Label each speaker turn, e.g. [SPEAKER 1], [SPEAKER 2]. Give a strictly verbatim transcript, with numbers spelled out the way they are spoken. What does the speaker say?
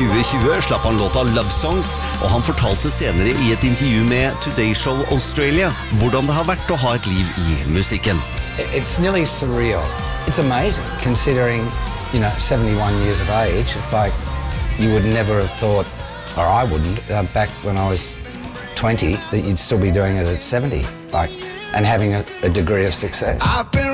[SPEAKER 1] tjue tjue slapp han låta Love Songs, og han fortalte senere i et intervju med Today Show Australia hvordan det har vært å ha et liv i musikken.
[SPEAKER 2] It's nearly surreal. It's amazing considering, you know, seventy-one years of age. It's like you would never have thought, or I wouldn't, uh, back when I was twenty, that you'd still be doing it at seventy, like, and having a, a degree of success.